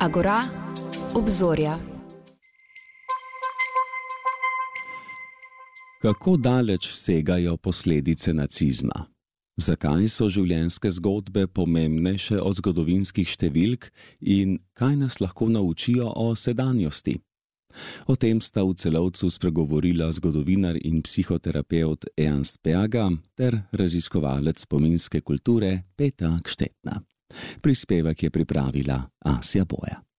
Agora, obzorja. Kako daleč segajo posledice nacizma? Zakaj so življenjske zgodbe pomembnejše od zgodovinskih številk in kaj nas lahko naučijo o sedanjosti? O tem sta v Celovcu spregovorila zgodovinar in psihoterapevt Ernst Berger ter raziskovalec spominske kulture Petra Gstetner. Prispevek je pripravila Asja Boja.